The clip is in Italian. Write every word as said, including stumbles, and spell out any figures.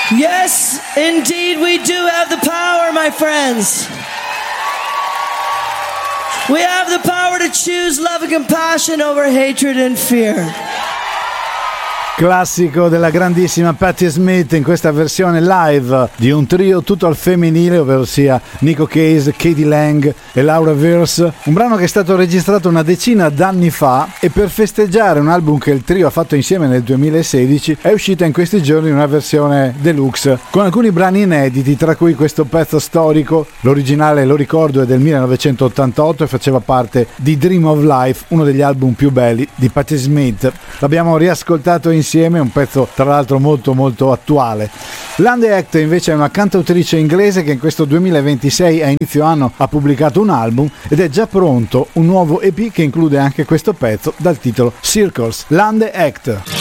Yes, indeed, we do have the power, my friends. We have the power to choose love and compassion over hatred and fear. Classico della grandissima Patti Smith in questa versione live di un trio tutto al femminile, ovvero sia Nico Case, Katie Lang e Laura Verse, un brano che è stato registrato una decina d'anni fa e per festeggiare un album che il trio ha fatto insieme nel duemilasedici è uscita in questi giorni una versione deluxe con alcuni brani inediti, tra cui questo pezzo storico. L'originale, lo ricordo, è del millenovecentottantotto e faceva parte di Dream of Life, uno degli album più belli di Patti Smith. L'abbiamo riascoltato insieme, un pezzo tra l'altro molto molto attuale. Lande Act invece è una cantautrice inglese che in questo duemilaventisei a inizio anno ha pubblicato un album ed è già pronto un nuovo E P che include anche questo pezzo dal titolo Circles. Lande Act.